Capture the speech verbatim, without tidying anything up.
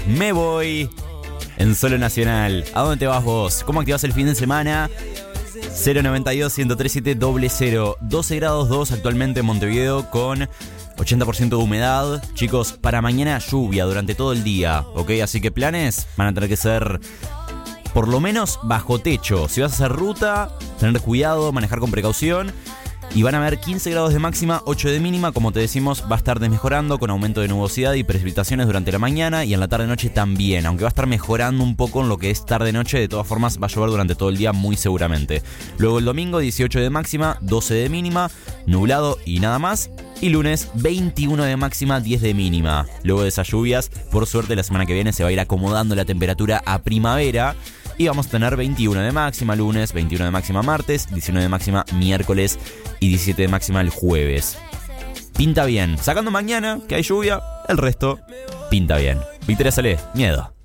Me voy en Solo Nacional. ¿A dónde te vas vos? ¿Cómo activás el fin de semana? cero noventa y dos, ciento treinta y siete, cero cero. doce grados dos actualmente en Montevideo con ochenta por ciento de humedad. Chicos, para mañana lluvia durante todo el día, ¿ok? Así que planes van a tener que ser por lo menos bajo techo. Si vas a hacer ruta, tener cuidado, manejar con precaución. Y van a haber quince grados de máxima, ocho de mínima. Como te decimos, va a estar desmejorando con aumento de nubosidad y precipitaciones durante la mañana. Y en la tarde-noche también, aunque va a estar mejorando un poco en lo que es tarde-noche. De todas formas, va a llover durante todo el día muy seguramente. Luego el domingo, dieciocho de máxima, doce de mínima, nublado y nada más. Y lunes, veintiuno de máxima, diez de mínima. Luego de esas lluvias, por suerte la semana que viene se va a ir acomodando la temperatura a primavera. Y vamos a tener veintiuno de máxima lunes, veintiuno de máxima martes, diecinueve de máxima miércoles y diecisiete de máxima el jueves. Pinta bien. Sacando mañana, que hay lluvia, el resto pinta bien. Victoria Salé, miedo.